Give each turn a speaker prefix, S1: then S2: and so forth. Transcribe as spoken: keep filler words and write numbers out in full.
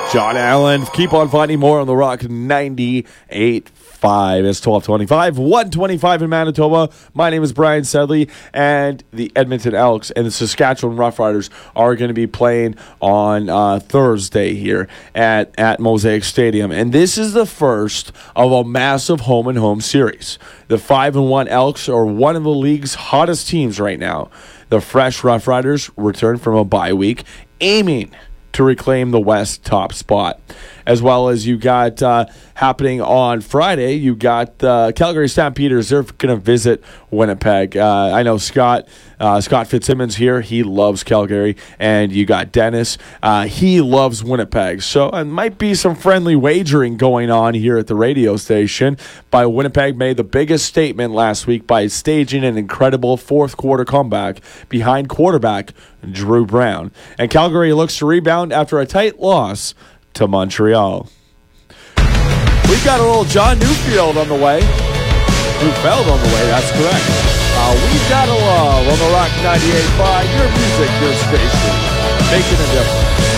S1: John Allen. Keep on finding more on the Rock ninety-eight point five. It's twelve twenty-five, one twenty-five in Manitoba. My name is Brian Sedley, and the Edmonton Elks and the Saskatchewan Roughriders are going to be playing on uh, Thursday here at, at Mosaic Stadium. And this is the first of a massive home-and-home series. The five and one Elks are one of the league's hottest teams right now. The fresh Roughriders return from a bye week, aiming to reclaim the West top spot. As well as you got uh, happening on Friday, you got uh, Calgary Stampeders. They're going to visit Winnipeg. Uh, I know Scott uh, Scott Fitzsimmons here. He loves Calgary. And you got Dennis. Uh, he loves Winnipeg. So it might be some friendly wagering going on here at the radio station. But Winnipeg made the biggest statement last week by staging an incredible fourth quarter comeback behind quarterback Drew Brown. And Calgary looks to rebound after a tight loss to Montreal. We've got a little John Newfield on the way. Neufeld on the way, that's correct. Uh, we've got a love on the Rock ninety-eight point five. Your music, your station. Making a difference.